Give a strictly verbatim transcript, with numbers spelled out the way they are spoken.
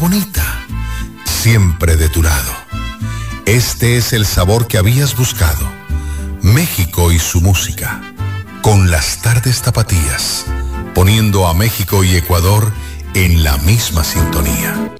bonita, siempre de tu lado. Este es el sabor que habías buscado. México y su música. Con las tardes tapatías, poniendo a México y Ecuador en la misma sintonía.